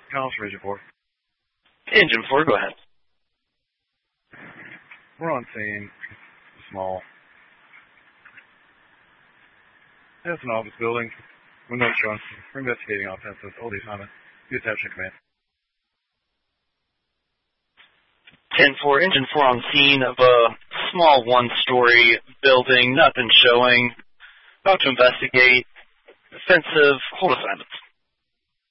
Calls for Engine 4. Engine 4, go ahead. We're on scene. Small. It's an office building. Windows showing. We're investigating offensive. Old assignment. Use action command. 10-4, Engine 4 on scene of a small one-story building. Nothing showing. About to investigate. Offensive. Hold assignments.